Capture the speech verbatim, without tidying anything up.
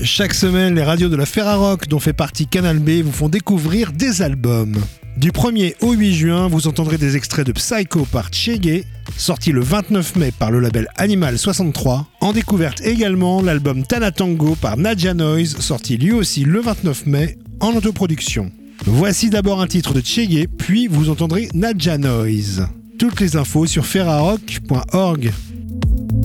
Chaque semaine, les radios de la Ferrarock, dont fait partie Canal B, vous font découvrir des albums. Du premier au huit juin, vous entendrez des extraits de Psycho par Tchégué, sorti le vingt-neuf mai par le label Animal soixante-trois. En découverte également, l'album Tana Tango par Nadja Noise, sorti lui aussi le vingt-neuf mai en autoproduction. Voici d'abord un titre de Tchégué, puis vous entendrez Nadja Noise. Toutes les infos sur ferrarock point org.